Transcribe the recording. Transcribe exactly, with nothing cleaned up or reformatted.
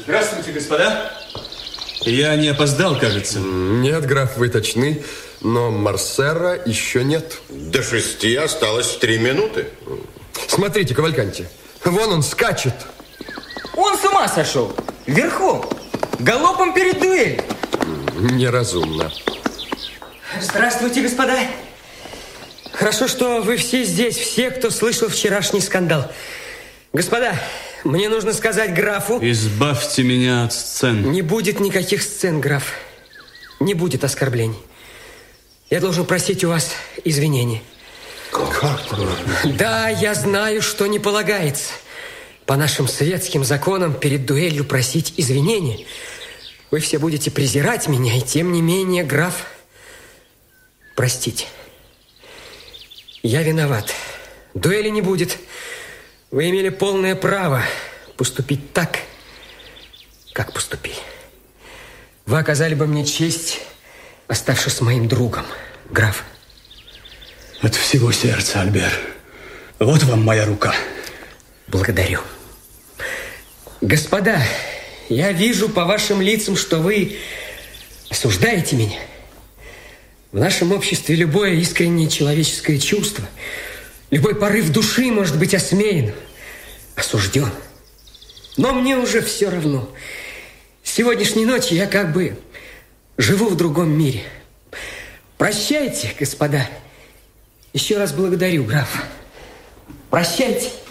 Здравствуйте, господа. Я не опоздал, кажется. Нет, граф, вы точны, но Марсера еще нет. До шести осталось три минуты. Смотрите, Кавальканти, вон он скачет. Он с ума сошел. Верхом. Галопом перед дуэлью. Неразумно. Здравствуйте, господа. Хорошо, что вы все здесь, все, кто слышал вчерашний скандал. Господа, мне нужно сказать графу... Избавьте меня от сцен. Не будет никаких сцен, граф. Не будет оскорблений. Я должен просить у вас извинений. Как? Да, я знаю, что не полагается. По нашим светским законам перед дуэлью просить извинения. Вы все будете презирать меня, и тем не менее, граф, простите. Я виноват. Дуэли не будет. Вы имели полное право поступить так, как поступили. Вы оказали бы мне честь, оставшись моим другом, граф. От всего сердца, Альбер. Вот вам моя рука. Благодарю. Господа, я вижу по вашим лицам, что вы осуждаете меня. В нашем обществе любое искреннее человеческое чувство, любой порыв души может быть осмеян, осужден. Но мне уже все равно. С сегодняшней ночи я как бы живу в другом мире. Прощайте, господа. Еще раз благодарю, граф. Прощайте.